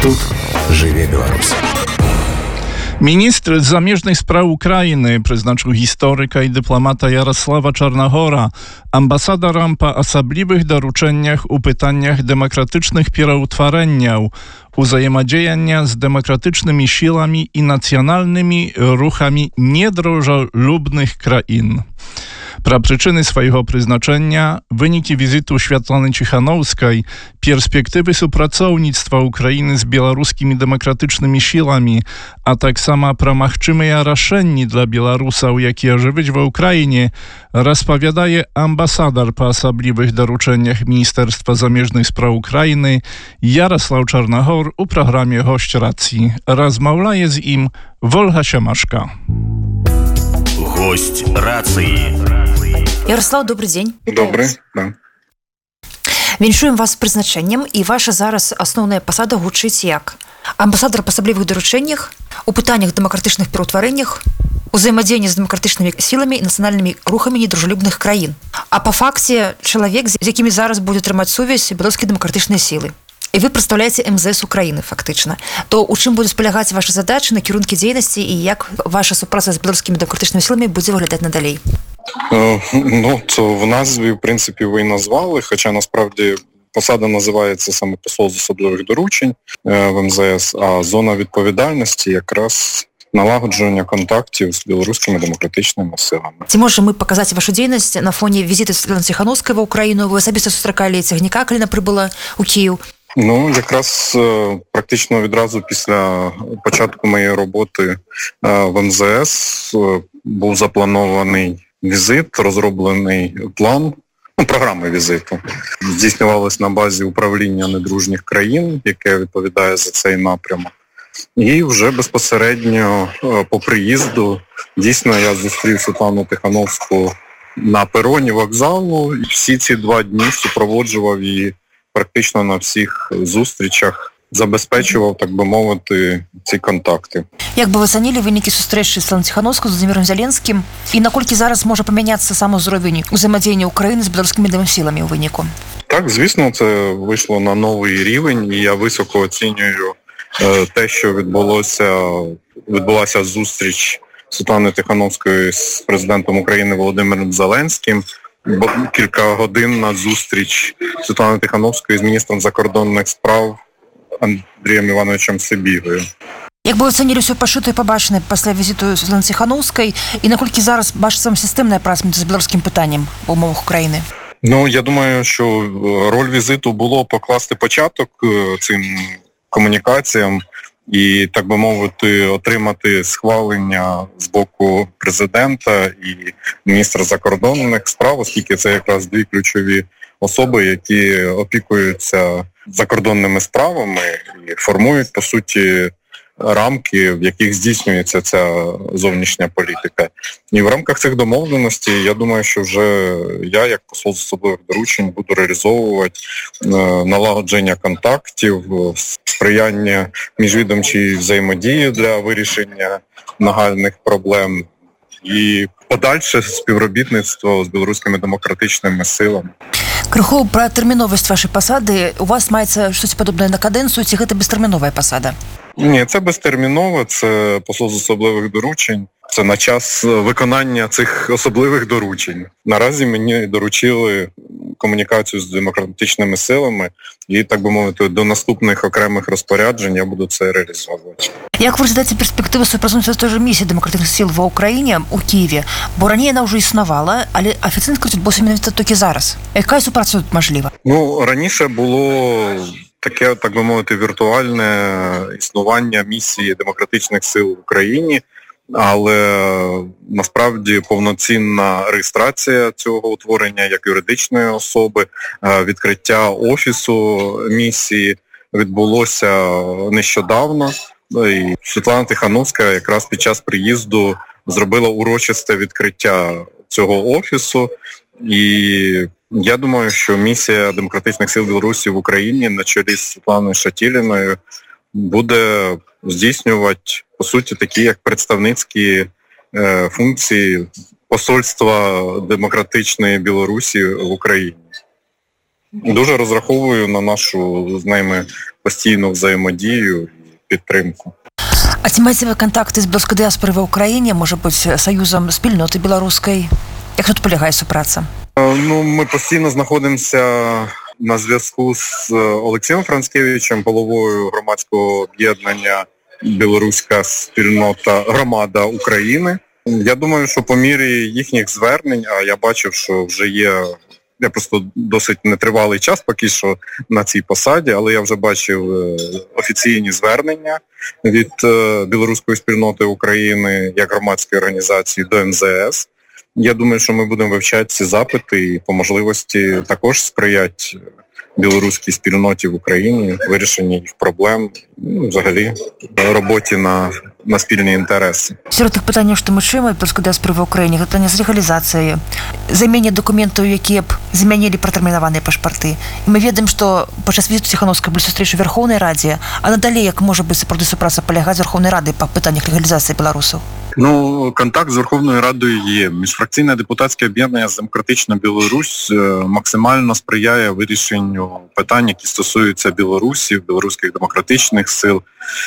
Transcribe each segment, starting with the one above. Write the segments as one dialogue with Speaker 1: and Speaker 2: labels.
Speaker 1: Тут жыве Беларусь.
Speaker 2: Міністр замежных спраў Украіны прызначыў гісторыка і дыпламата Ярослава Чарнагора амбасадарам па асаблівых даручэннях у пытаннях дэмакратычных пераўтварэнняў, узаемадзеяння з дэмакратычнымі сіламі і нацыянальнымі рухамі недружалюбных краін. Пра прычыны свайго прызначэння, вынікі візіту Святланы Ціханаўскай, перспектывы супрацоўніцтва Украіны з беларускімі дэмакратычнымі сіламі, а таксама пра магчымыя рашэнні для беларусаў, якія жывуць ва ўкраіне, распавядае амбасадар па асаблівых даручэннях Міністэрства замежных спраў Украіны Ярослав Чарнагор у праграме «Госць рацыі». Размаўляе з ім Вольга Сямашка.
Speaker 3: Гость рации.
Speaker 4: Ярослав, добрый день.
Speaker 5: Добрый, да.
Speaker 4: Віншуем вас з прызначэннем, і ваша зараз асноўная пасада гучыць як амбасадар па асаблівых даручэннях, у пытаннях дэмакратычных пераўтварэннях, узаемадзеяння з дэмакратычнымі сіламі і нацыянальнымі рухамі недружалюбных краін. А па факце чалавек, з якімі зараз будзе трымаць сувязь беларускія дэмакратычныя сілы. І вы прадстаўляеце МЗС Украіны, фактычна. То у чым будуць палягаць вашы задачы, накірункі дзейнасці і як ваша супраца з беларускімі дэмакратычнымі сіламі будзе выглядаць надалей?
Speaker 5: То в назві, в принципі, ви і назвали, хоча насправді посада називається саме посол з особливих доручень в МЗС, а зона відповідальності якраз налагодження контактів з білоруськими демократичними силами.
Speaker 4: Ці можемо ми показати вашу діяльність на фоні візиту Святлани Ціханаўскай в Україну? Ви особисто зустрічали Цягніка, коли вона прибула у Київ?
Speaker 5: Якраз практично відразу після початку моєї роботи в МЗС був запланований візит, розроблений план, програми візиту. Здійснювалось на базі управління недружніх країн, яке відповідає за цей напрямок. І вже безпосередньо по приїзду, дійсно, я зустрів Світлану Тихановську на пероні вокзалу, і всі ці 2 дні супроводжував її практично на всіх зустрічах, забезпечував, так би мовити, ці контакти.
Speaker 4: Як би ви оцінили виніки зустрічі Світлани Ціхановської з Володимиром Зеленським? І наколькі зараз може помінятися саме узровень узаємодії України з білоруськими демосилами у виніку?
Speaker 5: Так, звісно, це вийшло на новий рівень, і я високо оцінюю те, що відбулася зустріч Світлани Тихановської з президентом України Володимиром Зеленським. Кількагодинна зустріч Світлани Тихановської з міністром закордонних справ Андрієм Івановичем Сибігою.
Speaker 4: Як би оцінили все пошите і побачене після візиту Світлани Ціхановської, і наколькі зараз бачиться системна праця з білоруським питанням в умовах України?
Speaker 5: Я думаю, що роль візиту було покласти початок цим комунікаціям і, так би мовити, отримати схвалення з боку президента і міністра закордонних справ, оскільки це якраз 2 ключові особи, які опікуються закордонними справами і формують, по суті, рамки, в яких здійснюється ця зовнішня політика. І в рамках цих домовленостей, я думаю, що вже я, як посол з особливих доручень, буду реалізовувати налагодження контактів, сприяння міжвідомчій взаємодії для вирішення нагальних проблем і подальше співробітництво з білоруськими демократичними силами.
Speaker 4: Крыху пра тэрміновасць вашай пасады. У вас маецца штось падобнае на кадэнцыю, ці гэта бестэрміновая пасада?
Speaker 5: Ні, це безтермінове, це посол з особливих доручень. Це на час виконання цих особливих доручень. Наразі мені доручили комунікацію з демократичними силами і, так би мовити, до наступних окремих розпоряджень я буду це реалізовувати.
Speaker 4: Як ви розглядаєте перспективи супрацоўніцтва той же місії демократичних сил в Україні, у Києві? Бо раніше вона вже існувала, але офіційно кажуть, бо менавіта тільки зараз. Яка супраця тут можлива?
Speaker 5: Раніше було таке, так би мовити, віртуальне існування місії демократичних сил в Україні, але насправді повноцінна реєстрація цього утворення як юридичної особи, відкриття офісу місії відбулося нещодавно. І Світлана Тихановська якраз під час приїзду зробила урочисте відкриття цього офісу. І я думаю, що місія демократичних сил Білорусі в Україні на чолі з Світланою Шатіліною буде здійснювати, по суті, такі як представницькі функції посольства демократичної Білорусі в Україні. Дуже розраховую на нашу з ними постійну взаємодію і підтримку.
Speaker 4: А ці маєте ви контакти з білоруською діаспорою в Україні, може бути, союзом спільноти білоруської? Як тут полягає співпраця?
Speaker 5: Ми постійно знаходимося на зв'язку з Олексієм Францкевичем, головою громадського об'єднання «Білоруська спільнота громада України». Я думаю, що по мірі їхніх звернень, а я бачив, що вже є, я просто досить нетривалий час поки що на цій посаді, але я вже бачив офіційні звернення від Білоруської спільноти України як громадської організації до МЗС. Я думаю, що ми будемо вивчати ці запити і по можливості також сприяти білоруській спільноті в Україні, вирішенні їх проблем, взагалі роботі на спільні інтереси.
Speaker 4: Серед тих питань, що ми чуємо білоруської діаспори в Україні, питання з легалізації, заміні документів, які б замінили протерміновані пашпорти. І ми ведаємо, що під час візиту Тихановської були зустрічі у Верховній Раді, а надалі, як може бути справді співпраця полягати з Верховної Ради по питаннях легалізації білорусів?
Speaker 5: Контакт з Верховною Радою є. Міжфракційне депутатське об'єднання «Демократична Білорусь» максимально сприяє вирішенню питань, які стосуються білорусів, білоруських демократичних сил.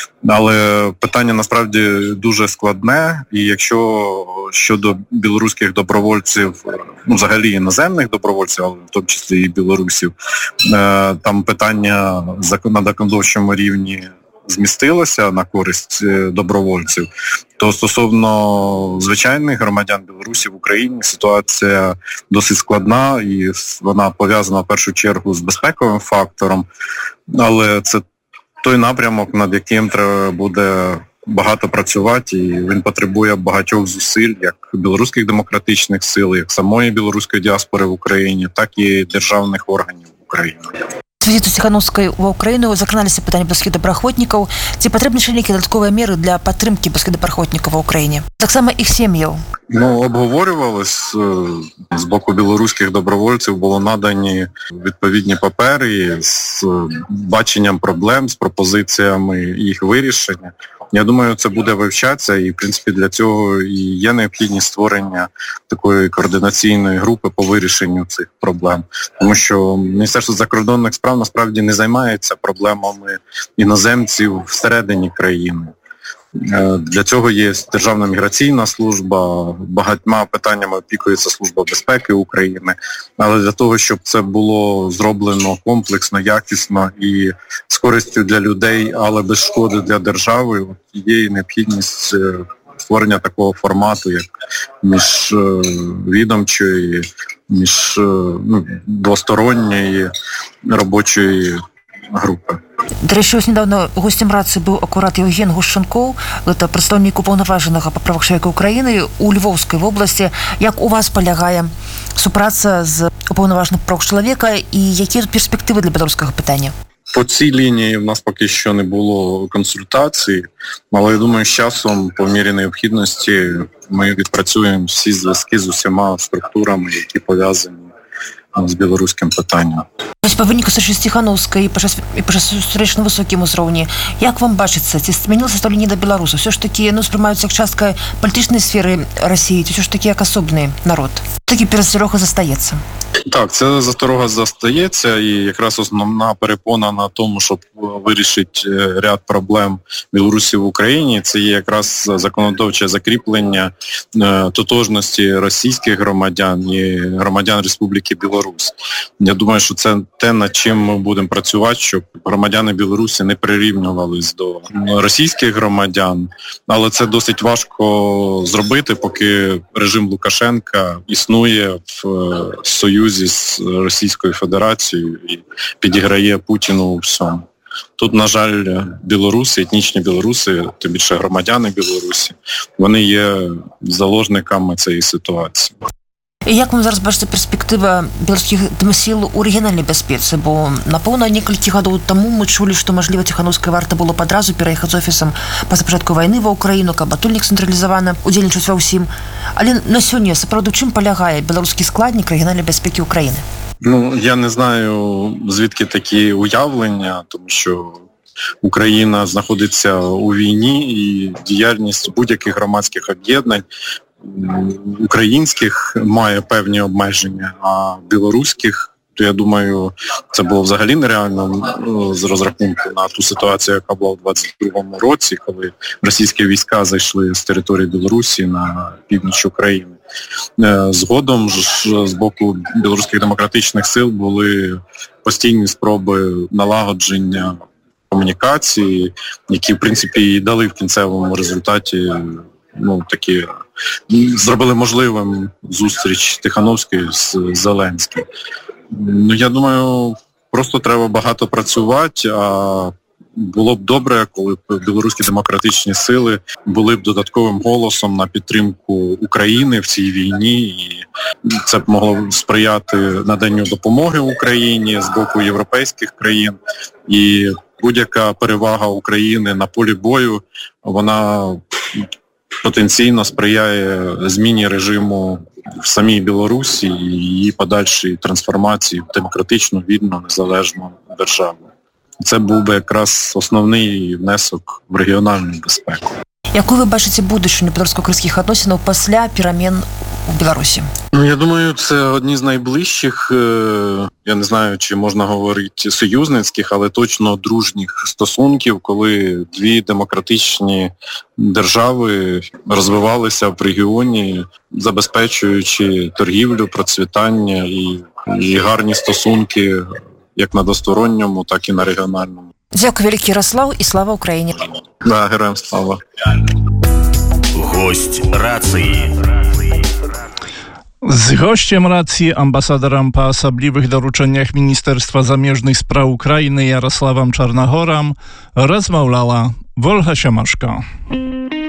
Speaker 5: Але питання насправді дуже складне, і якщо щодо білоруських добровольців, взагалі іноземних добровольців, але в тому числі і білорусів, там питання на законодавчому рівні змістилося на користь добровольців, то стосовно звичайних громадян Білорусі в Україні ситуація досить складна і вона пов'язана в першу чергу з безпековим фактором, але це той напрямок, над яким треба буде багато працювати, і він потребує багатьох зусиль, як білоруських демократичних сил, як самої білоруської діаспори в Україні, так і державних органів України.
Speaker 4: З візиту Тихановської в Україну закраналися питання білоруських добраахвотніків. Ці потрібні ще які додаткові міри для підтримки білоруських добраахвотників в Україні? Так само їх сім'їв.
Speaker 5: Обговорювалось з боку білоруських добровольців, було надані відповідні папери з баченням проблем, з пропозиціями їх вирішення. Я думаю, це буде вивчатися і, в принципі, для цього і є необхідність створення такої координаційної групи по вирішенню цих проблем. Тому що Міністерство закордонних справ насправді не займається проблемами іноземців всередині країни. Для цього є Державна міграційна служба, багатьма питаннями опікується Служба безпеки України, але для того, щоб це було зроблено комплексно, якісно і з користю для людей, але без шкоди для держави, є необхідність створення такого формату, як міжвідомчої, двосторонньої робочої групи.
Speaker 4: До речі, ось недавно гостем Ради був акурат Євген Гущенков, це представник уповноваженого по правах чоловіка України у Львовській області. Як у вас полягає співпраця з уповноваженим по правах чоловіка і які тут перспективи для білоруського питання?
Speaker 5: По цій лінії в нас поки що не було консультацій, але я думаю, з часом, по мірі необхідності, ми відпрацюємо всі зв'язки з усіма структурами, які пов'язані з білоруським питанням.
Speaker 4: Ось по виніку з Тихановської і по зустріч на високому рівні, як вам бачиться, ці змінилося ставлення до білорусів? Все ж таки, сприймаються як частка політичної сфери Росії, все ж таки як особний народ. Такі пересторога застається.
Speaker 5: Так, це засторога застається, і якраз основна перепона на тому, щоб вирішити ряд проблем Білорусі в Україні, це є якраз законодавче закріплення тотожності російських громадян і громадян Республіки Білорусь. Я думаю, що це те, над чим ми будемо працювати, щоб громадяни Білорусі не прирівнювались до російських громадян, але це досить важко зробити, поки режим Лукашенка існує в союзі з Російською Федерацією і підіграє Путіну у всьому. Тут, на жаль, білоруси, етнічні білоруси, тим більше громадяни Білорусі, вони є заложниками цієї ситуації.
Speaker 4: І як вам зараз бачите перспектива білоруських сил у регіональній безпеці? Бо, напевно, кілька років тому ми чули, що, можливо, Тихановська варта було одразу переїхати з офісом після початку війни в Україну, кабатульник централізовано, удільничать во всім. Але на сьогодні, справді, чим полягає білоруський складник регіональної безпеки України?
Speaker 5: Я не знаю, звідки такі уявлення, тому що Україна знаходиться у війні і діяльність будь-яких громадських об'єднань українських має певні обмеження, а білоруських то я думаю, це було взагалі нереально з розрахунку на ту ситуацію, яка була в 22-му році, коли російські війська зайшли з території Білорусі на північ України. Згодом ж з боку білоруських демократичних сил були постійні спроби налагодження комунікації, які, в принципі, і дали в кінцевому результаті, такі, зробили можливим зустріч Тихановської з Зеленським. Я думаю, просто треба багато працювати, а було б добре, коли б білоруські демократичні сили були б додатковим голосом на підтримку України в цій війні, і це б могло сприяти наданню допомоги Україні з боку європейських країн, і будь-яка перевага України на полі бою, вона потенційно сприяє зміні режиму в самій Білорусі і її подальшій трансформації в демократичну, вільну, незалежну державу. Це був би якраз основний внесок в регіональну безпеку.
Speaker 4: Яку ви бачите будущее білорусько-українських відносин після перемін у Білорусі?
Speaker 5: Я думаю, це одні з найближчих, я не знаю, чи можна говорити союзницьких, але точно дружніх стосунків, коли дві демократичні держави розвивалися в регіоні, забезпечуючи торгівлю, процвітання і гарні стосунки як на двосторонньому, так і на регіональному.
Speaker 4: Дякую, великий Ярослав, і слава Україні!
Speaker 5: Да, героям слава!
Speaker 1: Гость рації.
Speaker 2: Z gościem racji ambasadorem po osobliwych doruczeniach Ministerstwa Zamieżnych Spraw Ukrainy Jarosławem Czarnogorem rozmawiała Wolga Siemaszko.